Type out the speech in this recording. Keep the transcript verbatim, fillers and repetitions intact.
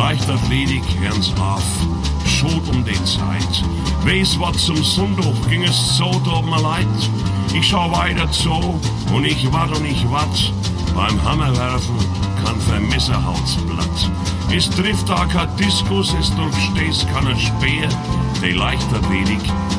Leichtathletik, hören's auf, schot um die Zeit. Weiß wat zum Sonntag ging es so tut mir leid. Ich schau weiter zu und ich wat und ich wat. Beim Hammerwerfen kann vermisse Hautblatt. Es trifft da kein Diskus, es durchstehst keiner Speer. Die Leichtathletik